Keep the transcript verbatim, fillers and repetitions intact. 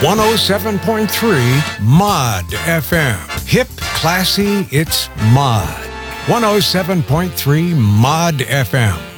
one oh seven point three Mod F M. Hip, classy, it's Mod. one oh seven point three Mod F M.